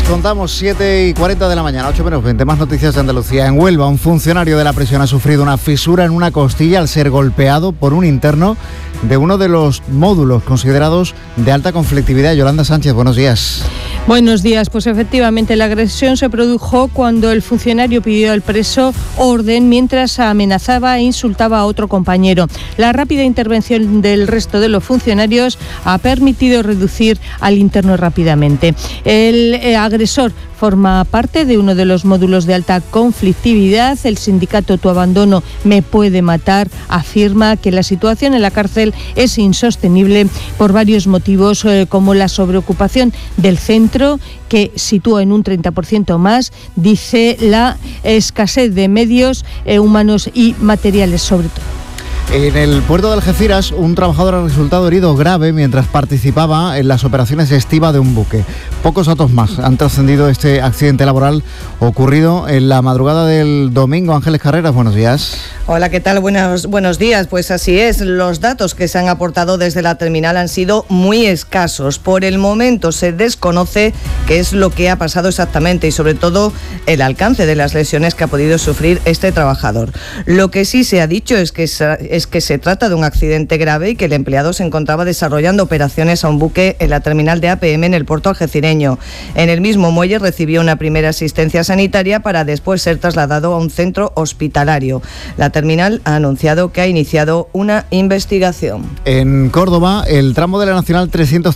contamos 7:40 de la mañana, 8 menos 20, más noticias de Andalucía. En Huelva, un funcionario de la prisión ha sufrido una fisura en una costilla al ser golpeado por un interno de uno de los módulos considerados de alta conflictividad. Yolanda Sánchez, buenos días. Buenos días. Pues efectivamente la agresión se produjo cuando el funcionario pidió al preso orden mientras amenazaba e insultaba a otro compañero. La rápida intervención del resto de los funcionarios ha permitido reducir al interno rápidamente. El agresor forma parte de uno de los módulos de alta conflictividad. El sindicato Tu Abandono Me Puede Matar afirma que la situación en la cárcel es insostenible por varios motivos, como la sobreocupación del centro, que sitúa en un 30% más, dice la escasez de medios humanos y materiales sobre todo. En el puerto de Algeciras, un trabajador ha resultado herido grave mientras participaba en las operaciones de estiba de un buque. Pocos datos más han trascendido este accidente laboral ocurrido en la madrugada del domingo. Ángeles Carreras, buenos días. Hola, ¿qué tal? Buenos días. Pues así es, los datos que se han aportado desde la terminal han sido muy escasos. Por el momento se desconoce qué es lo que ha pasado exactamente y sobre todo el alcance de las lesiones que ha podido sufrir este trabajador. Lo que sí se ha dicho es que se trata de un accidente grave y que el empleado se encontraba desarrollando operaciones a un buque en la terminal de APM en el puerto algecireño. En el mismo muelle recibió una primera asistencia sanitaria para después ser trasladado a un centro hospitalario. La terminal ha anunciado que ha iniciado una investigación. En Córdoba, el tramo de la Nacional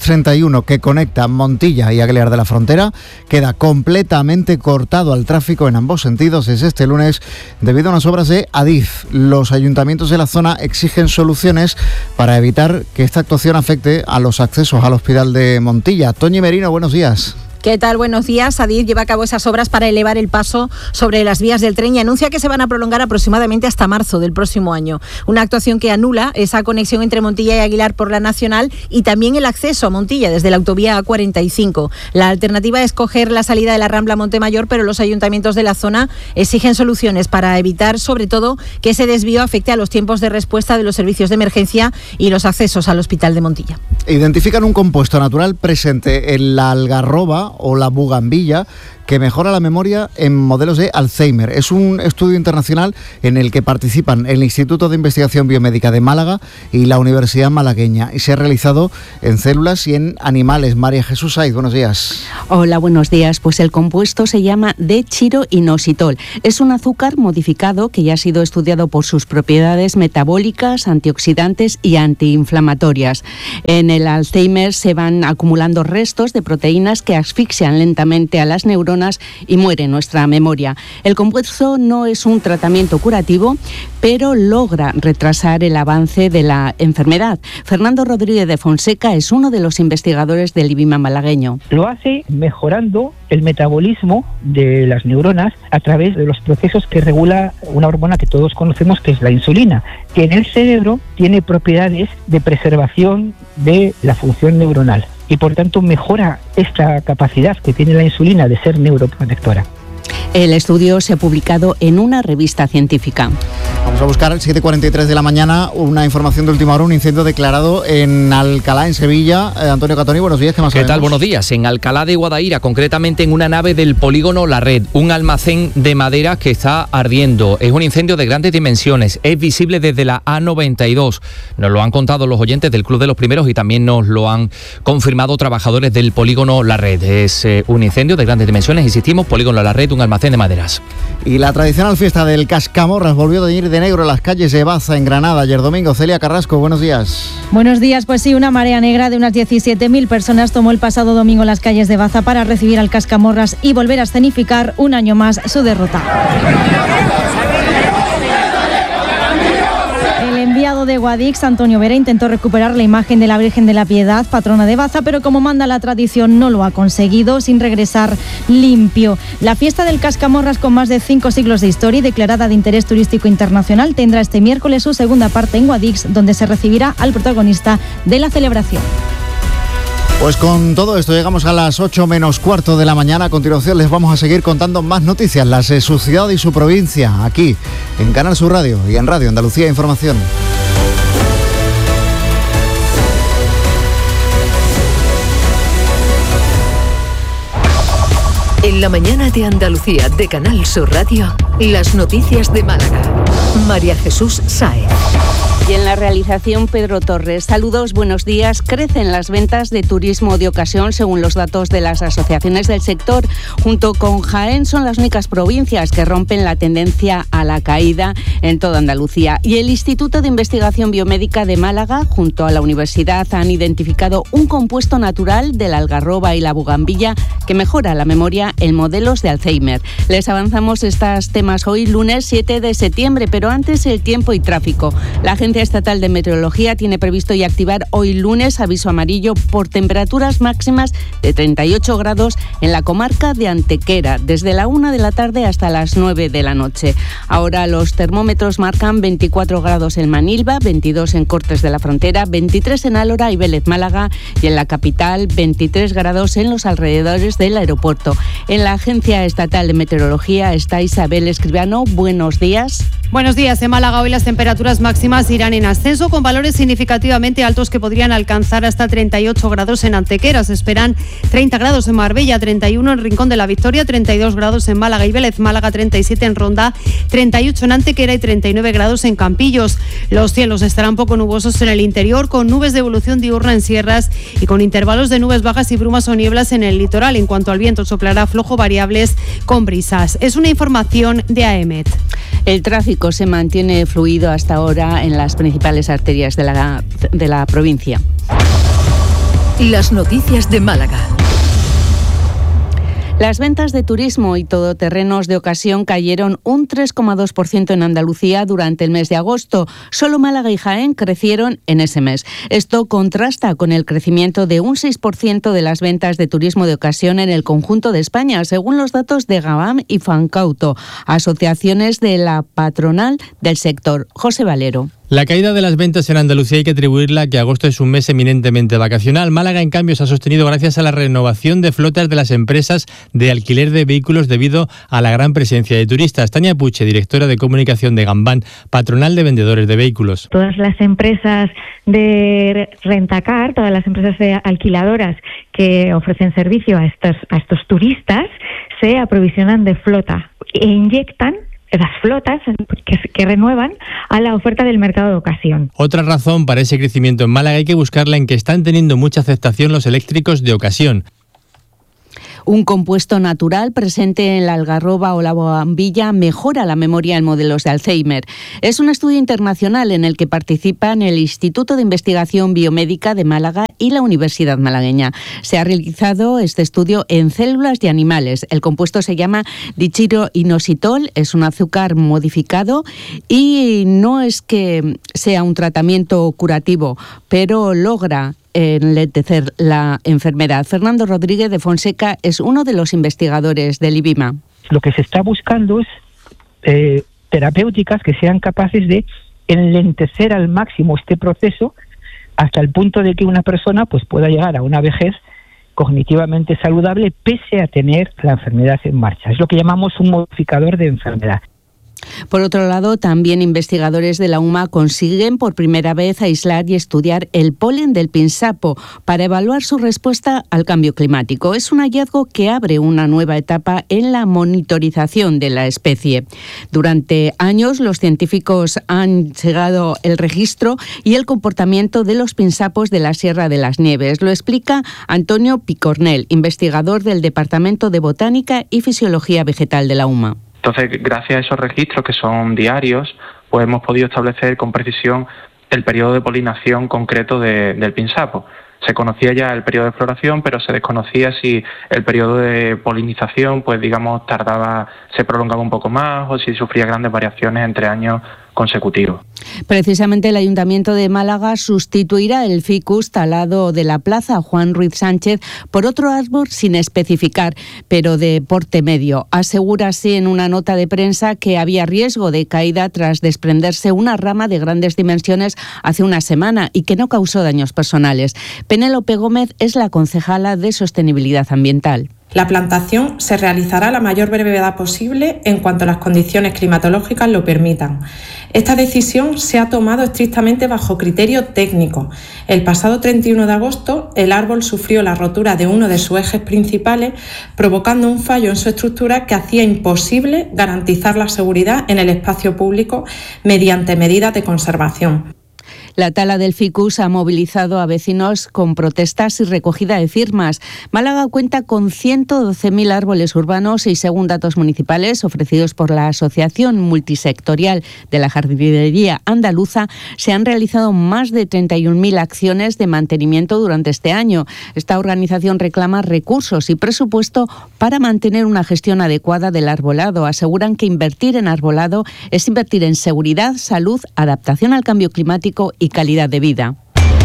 331 que conecta Montilla y Aguilar de la Frontera queda completamente cortado al tráfico en ambos sentidos desde este lunes debido a unas obras de Adif. Los ayuntamientos de la zona exigen soluciones para evitar que esta actuación afecte a los accesos al hospital de Montilla. Toñi Merino, buenos días. ¿Qué tal? Buenos días. Adif lleva a cabo esas obras para elevar el paso sobre las vías del tren y anuncia que se van a prolongar aproximadamente hasta marzo del próximo año. Una actuación que anula esa conexión entre Montilla y Aguilar por la Nacional y también el acceso a Montilla desde la autovía A45. La alternativa es coger la salida de la Rambla Montemayor, pero los ayuntamientos de la zona exigen soluciones para evitar, sobre todo, que ese desvío afecte a los tiempos de respuesta de los servicios de emergencia y los accesos al hospital de Montilla. Identifican un compuesto natural presente en la algarroba o la bugambilla que mejora la memoria en modelos de Alzheimer. Es un estudio internacional en el que participan el Instituto de Investigación Biomédica de Málaga y la Universidad Malagueña y se ha realizado en células y en animales. María Jesús Saiz, buenos días. Hola, buenos días. Pues el compuesto se llama D-chiroinositol. Es un azúcar modificado que ya ha sido estudiado por sus propiedades metabólicas, antioxidantes y antiinflamatorias. En el Alzheimer se van acumulando restos de proteínas que asfixian lentamente a las neuronas y muere nuestra memoria. El compuesto no es un tratamiento curativo, pero logra retrasar el avance de la enfermedad. Fernando Rodríguez de Fonseca es uno de los investigadores del IBIMA malagueño. Lo hace mejorando el metabolismo de las neuronas a través de los procesos que regula una hormona que todos conocemos, que es la insulina, que en el cerebro tiene propiedades de preservación de la función neuronal. Y por tanto mejora esta capacidad que tiene la insulina de ser neuroprotectora. El estudio se ha publicado en una revista científica. Vamos a buscar 7:43 de la mañana una información de última hora, un incendio declarado en Alcalá, en Sevilla. Antonio Catoni, buenos días. ¿Qué más sabemos? ¿Qué tal? Buenos días. En Alcalá de Guadaira, concretamente en una nave del polígono La Red, un almacén de madera que está ardiendo. Es un incendio de grandes dimensiones. Es visible desde la A92. Nos lo han contado los oyentes del Club de los Primeros y también nos lo han confirmado trabajadores del polígono La Red. Es un incendio de grandes dimensiones. Insistimos, polígono La Red, un almacén de maderas. Y la tradicional fiesta del Cascamorras volvió a teñir de negro las calles de Baza, en Granada, ayer domingo. Celia Carrasco, buenos días. Buenos días, pues sí, una marea negra de unas 17.000 personas tomó el pasado domingo las calles de Baza para recibir al Cascamorras y volver a escenificar un año más su derrota. El enviado de Guadix, Antonio Vera, intentó recuperar la imagen de la Virgen de la Piedad, patrona de Baza, pero como manda la tradición no lo ha conseguido, sin regresar limpio. La fiesta del Cascamorras, con más de 5 siglos de historia y declarada de interés turístico internacional, tendrá este miércoles su segunda parte en Guadix, donde se recibirá al protagonista de la celebración. Pues con todo esto llegamos a las 8 menos cuarto de la mañana. A continuación les vamos a seguir contando más noticias, las de su ciudad y su provincia, aquí en Canal Sur Radio y en Radio Andalucía Información. la mañana de Andalucía de Canal Sur Radio, las noticias de Málaga. María Jesús Sáez. Y en la realización, Pedro Torres. Saludos, buenos días. Crecen las ventas de turismo de ocasión según los datos de las asociaciones del sector. Junto con Jaén son las únicas provincias que rompen la tendencia a la caída en toda Andalucía. Y el Instituto de Investigación Biomédica de Málaga, junto a la universidad, han identificado un compuesto natural de la algarroba y la bugambilla que mejora la memoria en modelos de Alzheimer. Les avanzamos estos temas hoy, lunes 7 de septiembre, pero antes el tiempo y tráfico. La Agencia Estatal de Meteorología tiene previsto ya activar hoy lunes aviso amarillo por temperaturas máximas de 38 grados en la comarca de Antequera, desde la 1 de la tarde hasta las 9 de la noche. Ahora los termómetros marcan 24 grados en Manilva, 22 en Cortes de la Frontera, 23 en Álora y Vélez Málaga, y en la capital 23 grados en los alrededores del aeropuerto. En la Agencia Estatal de Meteorología está Isabel Escribano. Buenos días. Buenos días. En Málaga hoy las temperaturas máximas irán en ascenso con valores significativamente altos que podrían alcanzar hasta 38 grados en Antequera. Se esperan 30 grados en Marbella, 31 en Rincón de la Victoria, 32 grados en Málaga y Vélez Málaga, 37 en Ronda, 38 en Antequera y 39 grados en Campillos. Los cielos estarán poco nubosos en el interior, con nubes de evolución diurna en sierras y con intervalos de nubes bajas y brumas o nieblas en el litoral. En cuanto al viento, soplará flojo, variables con brisas. Es una información de AEMET. El tráfico se mantiene fluido hasta ahora en las principales arterias de la provincia. Las noticias de Málaga. Las ventas de turismo y todoterrenos de ocasión cayeron un 3,2% en Andalucía durante el mes de agosto. Solo Málaga y Jaén crecieron en ese mes. Esto contrasta con el crecimiento de un 6% de las ventas de turismo de ocasión en el conjunto de España, según los datos de Gabam y Fancauto, asociaciones de la patronal del sector. José Valero. La caída de las ventas en Andalucía hay que atribuirla a que agosto es un mes eminentemente vacacional. Málaga, en cambio, se ha sostenido gracias a la renovación de flotas de las empresas de alquiler de vehículos debido a la gran presencia de turistas. Tania Puche, directora de comunicación de Gambán, patronal de vendedores de vehículos. Todas las empresas de rentacar, todas las empresas de alquiladoras que ofrecen servicio a estos turistas, se aprovisionan de flota e inyectan las flotas que renuevan a la oferta del mercado de ocasión. Otra razón para ese crecimiento en Málaga hay que buscarla en que están teniendo mucha aceptación los eléctricos de ocasión. Un compuesto natural presente en la algarroba o la bugambilla mejora la memoria en modelos de Alzheimer. Es un estudio internacional en el que participan el Instituto de Investigación Biomédica de Málaga y la Universidad Malagueña. Se ha realizado este estudio en células de animales. El compuesto se llama dichiroinositol, es un azúcar modificado y no es que sea un tratamiento curativo, pero logra enlentecer la enfermedad. Fernando Rodríguez de Fonseca es uno de los investigadores del IBIMA. Lo que se está buscando es terapéuticas que sean capaces de enlentecer al máximo este proceso hasta el punto de que una persona pues pueda llegar a una vejez cognitivamente saludable pese a tener la enfermedad en marcha. Es lo que llamamos un modificador de enfermedad. Por otro lado, también investigadores de la UMA consiguen por primera vez aislar y estudiar el polen del pinsapo para evaluar su respuesta al cambio climático. Es un hallazgo que abre una nueva etapa en la monitorización de la especie. Durante años, los científicos han llegado el registro y el comportamiento de los pinsapos de la Sierra de las Nieves. Lo explica Antonio Picornell, investigador del Departamento de Botánica y Fisiología Vegetal de la UMA. Entonces, gracias a esos registros que son diarios, pues hemos podido establecer con precisión el periodo de polinización concreto del pinsapo. Se conocía ya el periodo de floración, pero se desconocía si el periodo de polinización, pues digamos, se prolongaba un poco más o si sufría grandes variaciones entre años consecutivos. Precisamente el Ayuntamiento de Málaga sustituirá el ficus talado de la Plaza Juan Ruiz Sánchez por otro árbol sin especificar, pero de porte medio. Asegura así en una nota de prensa que había riesgo de caída tras desprenderse una rama de grandes dimensiones hace una semana y que no causó daños personales. Penélope Gómez es la concejala de Sostenibilidad Ambiental. La plantación se realizará a la mayor brevedad posible en cuanto las condiciones climatológicas lo permitan. Esta decisión se ha tomado estrictamente bajo criterio técnico. El pasado 31 de agosto, el árbol sufrió la rotura de uno de sus ejes principales, provocando un fallo en su estructura que hacía imposible garantizar la seguridad en el espacio público mediante medidas de conservación. La tala del ficus ha movilizado a vecinos con protestas y recogida de firmas. Málaga cuenta con 112.000 árboles urbanos y, según datos municipales ofrecidos por la Asociación Multisectorial de la Jardinería Andaluza, se han realizado más de 31.000 acciones de mantenimiento durante este año. Esta organización reclama recursos y presupuesto para mantener una gestión adecuada del arbolado. Aseguran que invertir en arbolado es invertir en seguridad, salud, adaptación al cambio climático y calidad de vida.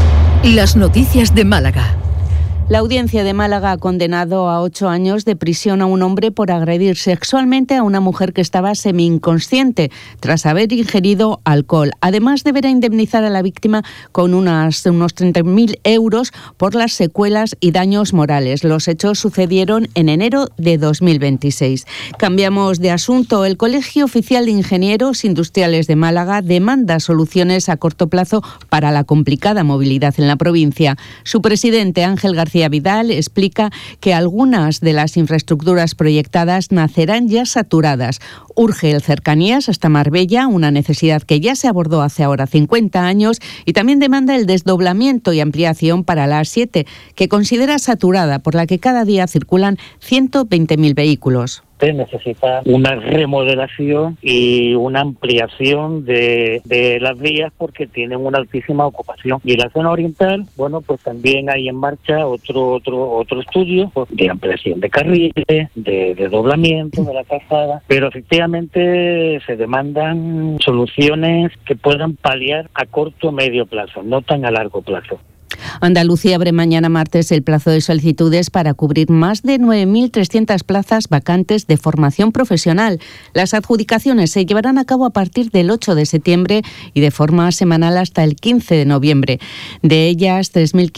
Las noticias de Málaga. La audiencia de Málaga ha condenado a 8 años de prisión a un hombre por agredir sexualmente a una mujer que estaba semi-inconsciente tras haber ingerido alcohol. Además, deberá indemnizar a la víctima con unos 30.000 euros por las secuelas y daños morales. Los hechos sucedieron en enero de 2026. Cambiamos de asunto. El Colegio Oficial de Ingenieros Industriales de Málaga demanda soluciones a corto plazo para la complicada movilidad en la provincia. Su presidente, Ángel García Vidal, explica que algunas de las infraestructuras proyectadas nacerán ya saturadas. Urge el cercanías hasta Marbella, una necesidad que ya se abordó hace ahora 50 años, y también demanda el desdoblamiento y ampliación para la A7, que considera saturada, por la que cada día circulan 120.000 vehículos. Necesita una remodelación y una ampliación de las vías porque tienen una altísima ocupación. Y en la zona oriental, bueno, pues también hay en marcha otro estudio de ampliación de carriles, de desdoblamiento de la calzada, pero efectivamente se demandan soluciones que puedan paliar a corto o medio plazo, no tan a largo plazo. Andalucía abre mañana martes el plazo de solicitudes para cubrir más de 9.300 plazas vacantes de formación profesional. Las adjudicaciones se llevarán a cabo a partir del 8 de septiembre y de forma semanal hasta el 15 de noviembre. De ellas,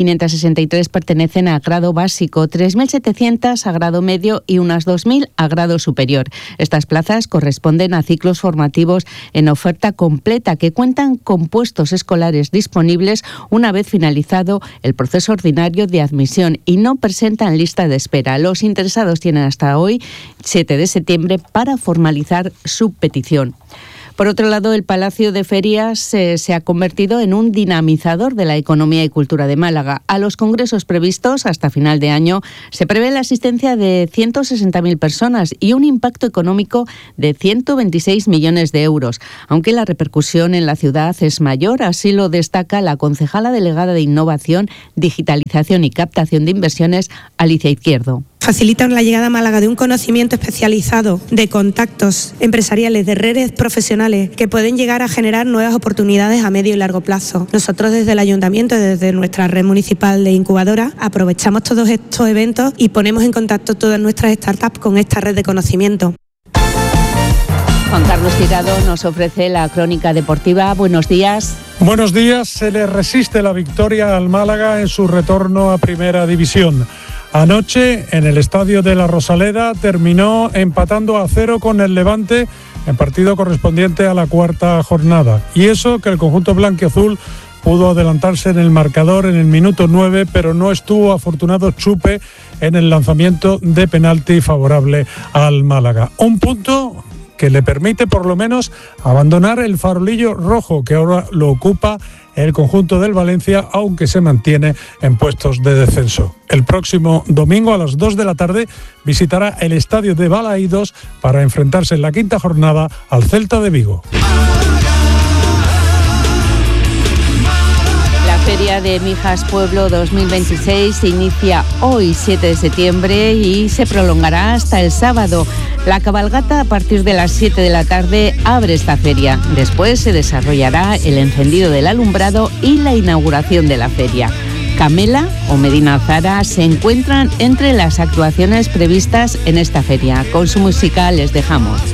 3.563 pertenecen a grado básico, 3.700 a grado medio y unas 2.000 a grado superior. Estas plazas corresponden a ciclos formativos en oferta completa que cuentan con puestos escolares disponibles una vez finalizado el proceso ordinario de admisión y no presentan lista de espera. Los interesados tienen hasta hoy, 7 de septiembre, para formalizar su petición. Por otro lado, el Palacio de Ferias se ha convertido en un dinamizador de la economía y cultura de Málaga. A los congresos previstos hasta final de año se prevé la asistencia de 160.000 personas y un impacto económico de 126 millones de euros, aunque la repercusión en la ciudad es mayor, así lo destaca la concejala delegada de Innovación, Digitalización y Captación de Inversiones, Alicia Izquierdo. Facilitan la llegada a Málaga de un conocimiento especializado, de contactos empresariales, de redes profesionales que pueden llegar a generar nuevas oportunidades a medio y largo plazo. Nosotros desde el Ayuntamiento, desde nuestra red municipal de incubadora, aprovechamos todos estos eventos y ponemos en contacto todas nuestras startups con esta red de conocimiento. Juan Carlos Tirado nos ofrece la crónica deportiva. Buenos días. Buenos días. Se le resiste la victoria al Málaga en su retorno a Primera División. Anoche, en el estadio de la Rosaleda, terminó empatando a 0 con el Levante en partido correspondiente a la cuarta jornada. Y eso que el conjunto blanquiazul pudo adelantarse en el marcador en el minuto 9, pero no estuvo afortunado Chupe en el lanzamiento de penalti favorable al Málaga. Un punto que le permite por lo menos abandonar el farolillo rojo, que ahora lo ocupa el conjunto del Valencia, aunque se mantiene en puestos de descenso. El próximo domingo a las 2 de la tarde visitará el estadio de Balaídos para enfrentarse en la quinta jornada al Celta de Vigo. La Feria de Mijas Pueblo 2026 se inicia hoy, 7 de septiembre, y se prolongará hasta el sábado. La cabalgata, a partir de las 7 de la tarde, abre esta feria. Después se desarrollará el encendido del alumbrado y la inauguración de la feria. Camela o Medina Zara se encuentran entre las actuaciones previstas en esta feria. Con su música les dejamos.